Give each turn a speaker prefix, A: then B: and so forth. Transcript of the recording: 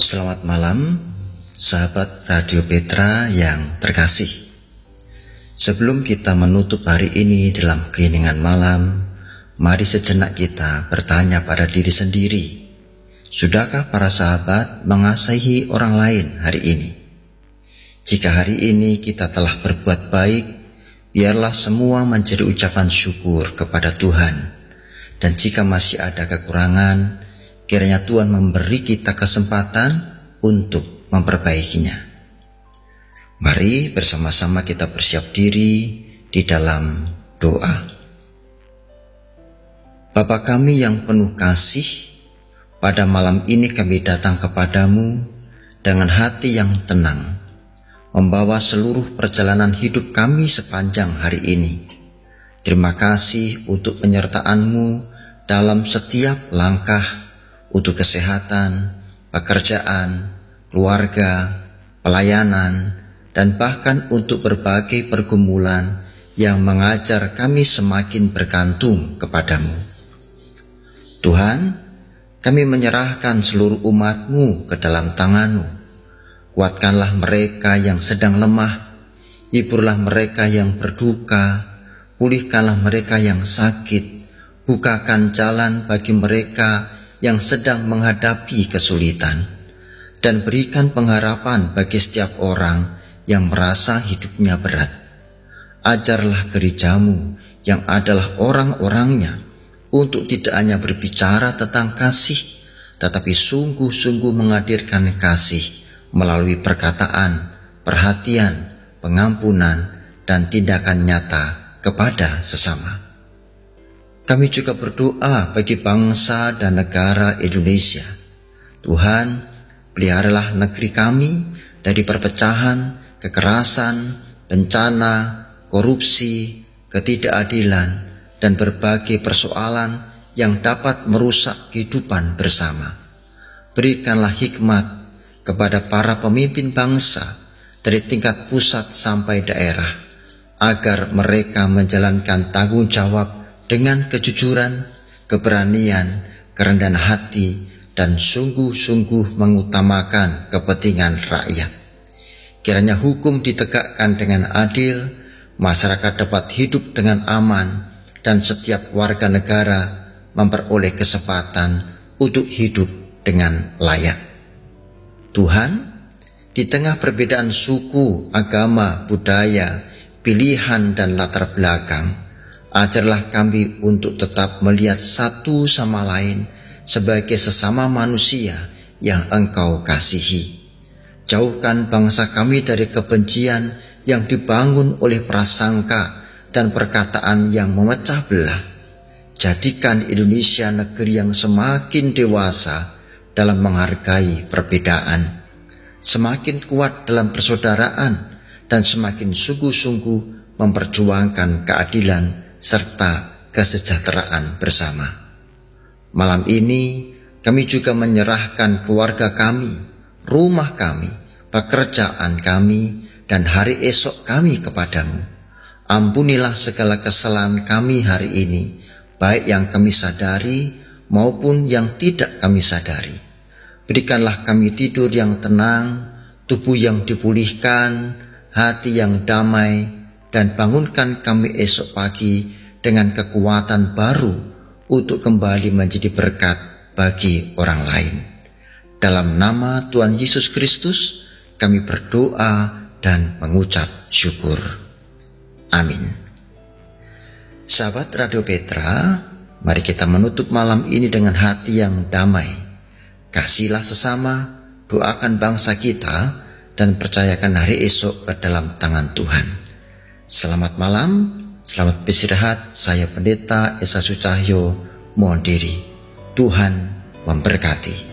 A: Selamat malam, sahabat Radio Petra yang terkasih. Sebelum kita menutup hari ini dalam keheningan malam, mari sejenak kita bertanya pada diri sendiri, sudahkah para sahabat mengasihi orang lain hari ini? Jika hari ini kita telah berbuat baik, biarlah semua menjadi ucapan syukur kepada Tuhan. Dan jika masih ada kekurangan, kiranya Tuhan memberi kita kesempatan untuk memperbaikinya. Mari bersama-sama kita bersiap diri di dalam doa. Bapa kami yang penuh kasih, pada malam ini kami datang kepadamu dengan hati yang tenang, membawa seluruh perjalanan hidup kami sepanjang hari ini. Terima kasih untuk penyertaan-Mu dalam setiap langkah, untuk kesehatan, pekerjaan, keluarga, pelayanan, dan bahkan untuk berbagai pergumulan yang mengajar kami semakin bergantung kepadamu. Tuhan, kami menyerahkan seluruh umat-Mu ke dalam tangan-Mu. Kuatkanlah mereka yang sedang lemah, hiburlah mereka yang berduka, pulihkanlah mereka yang sakit, bukakan jalan bagi mereka yang sedang menghadapi kesulitan, dan berikan pengharapan bagi setiap orang yang merasa hidupnya berat. Ajarlah gereja-Mu yang adalah orang-orangnya untuk tidak hanya berbicara tentang kasih, tetapi sungguh-sungguh menghadirkan kasih melalui perkataan, perhatian, pengampunan, dan tindakan nyata kepada sesama. Kami juga berdoa bagi bangsa dan negara Indonesia. Tuhan, peliharalah negeri kami dari perpecahan, kekerasan, bencana, korupsi, ketidakadilan, dan berbagai persoalan yang dapat merusak kehidupan bersama. Berikanlah hikmat kepada para pemimpin bangsa dari tingkat pusat sampai daerah, agar mereka menjalankan tanggung jawab dengan kejujuran, keberanian, kerendahan hati, dan sungguh-sungguh mengutamakan kepentingan rakyat. Kiranya hukum ditegakkan dengan adil, masyarakat dapat hidup dengan aman, dan setiap warga negara memperoleh kesempatan untuk hidup dengan layak. Tuhan, di tengah perbedaan suku, agama, budaya, pilihan, dan latar belakang, ajarlah kami untuk tetap melihat satu sama lain sebagai sesama manusia yang Engkau kasihi. Jauhkan bangsa kami dari kebencian yang dibangun oleh prasangka dan perkataan yang memecah belah. Jadikan Indonesia negeri yang semakin dewasa dalam menghargai perbedaan, semakin kuat dalam persaudaraan, dan semakin sungguh-sungguh memperjuangkan keadilan serta kesejahteraan bersama. Malam ini kami juga menyerahkan keluarga kami, rumah kami, pekerjaan kami, dan hari esok kami kepadamu. Ampunilah segala kesalahan kami hari ini, baik yang kami sadari maupun yang tidak kami sadari. Berikanlah kami tidur yang tenang, tubuh yang dipulihkan, hati yang damai, dan bangunkan kami esok pagi dengan kekuatan baru untuk kembali menjadi berkat bagi orang lain. Dalam nama Tuhan Yesus Kristus, kami berdoa dan mengucap syukur. Amin. Sahabat Radio Petra, mari kita menutup malam ini dengan hati yang damai. Kasihlah sesama, doakan bangsa kita, dan percayakan hari esok ke dalam tangan Tuhan. Selamat malam, selamat beristirahat. Saya Pendeta Esa Sucahyo mohon diri. Tuhan memberkati.